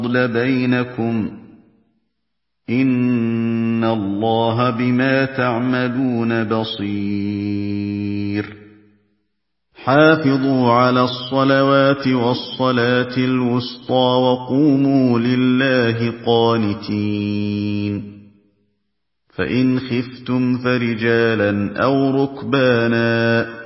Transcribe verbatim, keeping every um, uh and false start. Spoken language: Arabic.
بَيْنَكُمْ ۚ إِنَّ اللَّهَ بِمَا تَعْمَلُونَ بَصِيرٌ حافظوا على الصلوات والصلاة الوسطى وقوموا لله قانتين فإن خفتم فرجالا أو ركبانا